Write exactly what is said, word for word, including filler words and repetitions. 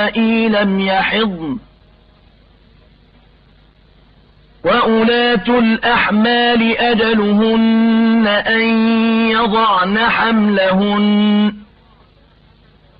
لم يحضن وأولاة الأحمال أجلهن أن يضعن حملهن